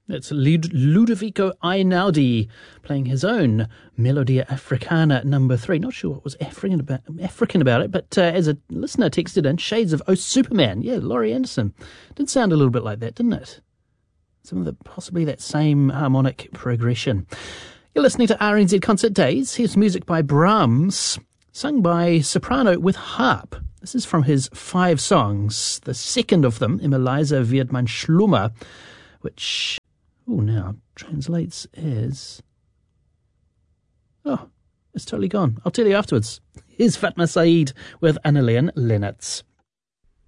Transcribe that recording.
It's Ludovico Einaudi playing his own Melodia Africana number 3. Not sure what was African about it, but as a listener texted in, shades of Oh Superman. Yeah, Laurie Anderson. Did sound a little bit like that, didn't it? Possibly that same harmonic progression. You're listening to RNZ Concert Days. Here's music by Brahms, sung by soprano with harp. This is from his 5 songs. The second of them, Immer leiser wird mein Schlummer, which now translates as... Oh, it's totally gone. I'll tell you afterwards. Here's Fatma Saeed with Annalene Lennertz.